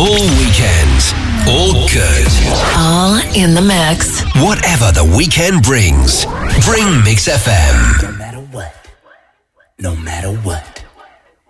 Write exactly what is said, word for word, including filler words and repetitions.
All weekend. All good. All in the mix. Whatever the weekend brings. Bring Mix F M.